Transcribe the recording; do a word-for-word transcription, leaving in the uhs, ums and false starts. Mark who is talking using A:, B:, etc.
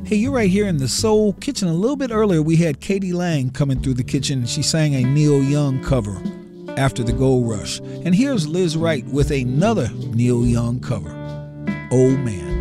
A: Hey, you're right here in the Soul Kitchen. A little bit earlier, we had Katie Lang coming through the kitchen. She sang a Neil Young cover, After the Gold Rush. And here's Liz Wright with another Neil Young cover, Old Man.